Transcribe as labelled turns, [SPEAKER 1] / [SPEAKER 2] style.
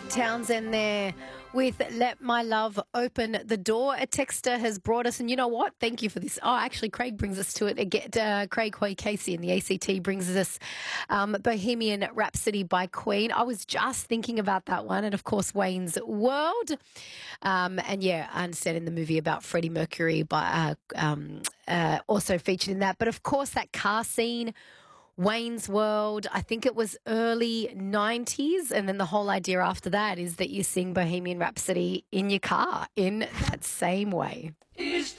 [SPEAKER 1] Townsend there with Let My Love Open the Door. A texter has brought us, and you know what? Thank you for this. Oh, actually, Craig brings us to it. Craig Hoy Casey in the ACT brings us Bohemian Rhapsody by Queen. I was just thinking about that one, and of course, Wayne's World. And yeah, I understand in the movie about Freddie Mercury, also featured in that. But of course, that car scene, Wayne's World, I think it was early 90s. And then the whole idea after that is that you sing Bohemian Rhapsody in your car in that same way.